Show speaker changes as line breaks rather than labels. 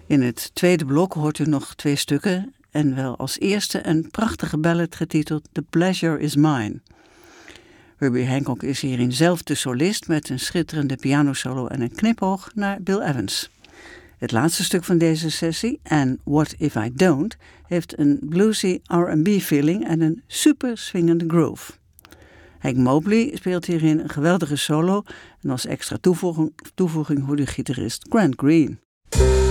In het tweede blok hoort u nog 2 stukken en wel als eerste een prachtige ballad getiteld The Pleasure Is Mine. Herbie Hancock is hierin zelf de solist met een schitterende pianosolo en een knipoog naar Bill Evans. Het laatste stuk van deze sessie, And What If I Don't, heeft een bluesy R&B feeling en een super swingende groove. Hank Mobley speelt hierin een geweldige solo en als extra toevoeging hoort u gitarist Grant Green.